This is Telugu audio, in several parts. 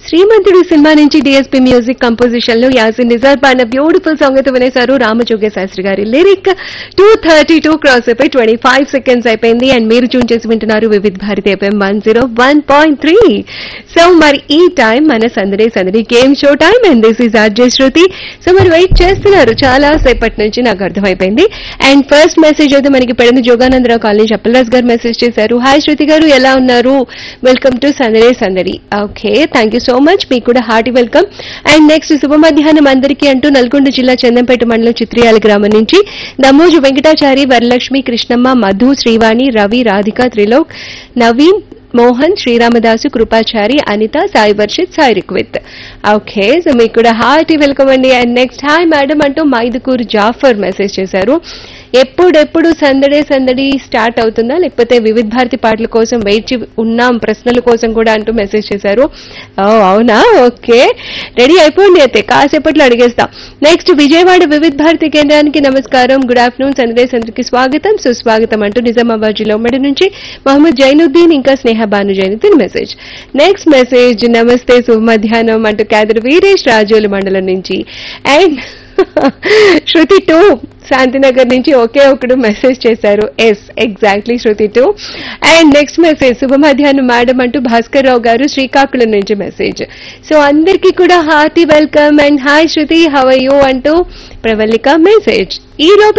శ్రీమంతుడు సినిమా నుంచి డిఎస్పీ మ్యూజిక్ కంపోజిషన్ లో యాసిన్ నిజార్ పాడిన బ్యూటిఫుల్ సాంగ్ అయితే వినేశారు. రామజోగే శాస్త్రి గారి లిరిక్. 2:32 క్రాస్ అయిపోయి 25 సెకండ్స్ అయిపోయింది. అండ్ మీరు ట్యూన్ చేసి వింటున్నారు వివిధ్ భారతి FM 101.3. సో మరి ఈ టైం మన సందడి game show time. And this is RJ Shruti. So మరి వెయిట్ చేస్తున్నారు చాలా సేపటి నుంచి, నాకు అర్థమైపోయింది. అండ్ ఫస్ట్ మెసేజ్ అయితే మనకి పెడని జోగానందరావు కాలనీ అప్పలరాజ్ గారు మెసేజ్ చేశారు. హాయ్ శృతి గారు, ఎలా ఉన్నారు? వెల్కమ్ టు సందడి. Okay, thank you so much. మీకు కూడా హార్టీ వెల్కమ్. అండ్ నెక్స్ట్ శుభ మధ్యాహ్నం అందరికీ అంటూ నల్గొండ జిల్లా చందంపేట మండలం చిత్రియాల గ్రామం నుంచి దమోజు వెంకటాచారి, వరలక్ష్మి, కృష్ణమ్మ, మధు, శ్రీవాణి, రవి, రాధిక, త్రిలోక్, నవీన్, మోహన్, శ్రీరామదాసు, కృపాచారి, అనిత, సాయి వర్షిత్, సాయి రిక్విత్. ఓకే, సో మీకు కూడా హార్టీ వెల్కమ్ అండి. అండ్ నెక్స్ట్ హాయ్ మేడం అంటూ మైదుకూర్ జాఫర్ మెసేజ్ చేశారు. ఎప్పుడెప్పుడు సందడి స్టార్ట్ అవుతుందా, లేకపోతే వివిధ భారతి పాటల కోసం వెయిట్ ఉన్నాం ప్రశ్నల కోసం కూడా అంటూ మెసేజ్ చేశారు. అవునా, ఓకే, రెడీ అయిపోండి అయితే, కాసేపట్లో అడిగేస్తాం. నెక్స్ట్ విజయవాడ వివిధ భారతి కేంద్రానికి నమస్కారం, గుడ్ ఆఫ్టర్నూన్, సందడికి స్వాగతం సుస్వాగతం అంటూ నిజామాబాద్ జిల్లా ఉమ్మడి నుంచి మహమ్మద్ జైనుద్దీన్ ఇంకా స్నేహ Bhanu Zainuddin message. Next message నమస్తే శుభ మధ్యాహ్నం అంటూ క్యాదర్ వీరేష్ రాజోలు మండలం నుంచి. అండ్ శృతి 2 శాంతినగర్ నుంచి ఒకే ఒకడు మెసేజ్ చేశారు. Yes, exactly Shruti 2. And next message శుభ మధ్యాహ్నం మేడం అంటూ భాస్కర్ రావు గారు శ్రీకాకుళం నుంచి మెసేజ్. సో అందరికీ కూడా hearty welcome. And hi Shruti, how are you అంటూ ప్రవల్లిక మెసేజ్. ఈ లోపు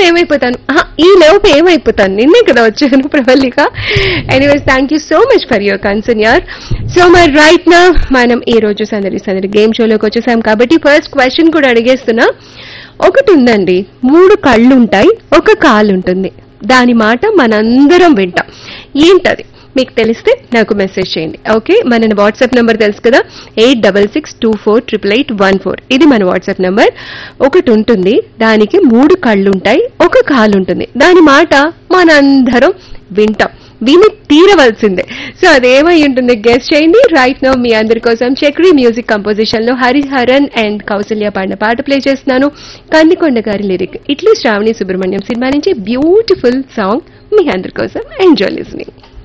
ఏమైపోతాను నిన్నే కదా వచ్చాను Pravallika. Anyways, thank you so much for your concern యార్. సో మరి రైట్ నా మనం ఈ రోజు సందడి గేమ్ షోలోకి వచ్చేసాం కాబట్టి ఫస్ట్ క్వశ్చన్ కూడా అడిగేస్తున్నా. ఒకటి ఉందండి, 3 కళ్ళుంటాయి, ఒక కాలు ఉంటుంది, దాని మాట మనందరం వింటాం. ఏంటది? మీకు తెలిస్తే నాకు మెసేజ్ చేయండి. ఓకే, మన వాట్సాప్ నంబర్ తెలుసు కదా, 8662488814. ఇది మన వాట్సాప్ నంబర్. ఒకటి ఉంటుంది, దానికి 3 కళ్ళుంటాయి, ఒక కాలు ఉంటుంది, దాని మాట మనందరం వింటాం, విని తీరవలసిందే. సో అదేమై ఉంటుంది గెస్ చేయండి. రైట్ నౌ మీ అందరి కోసం చక్రీ మ్యూజిక్ కంపోజిషన్ లో హరిహరన్ అండ్ కౌసల్య పాడిన పాట ప్లే చేస్తున్నాను. కందికొండ గారి లిరిక్, ఇట్లీ శ్రావణి సుబ్రహ్మణ్యం సినిమా నుంచి బ్యూటిఫుల్ సాంగ్ మీ అందరి కోసం. Enjoy listening.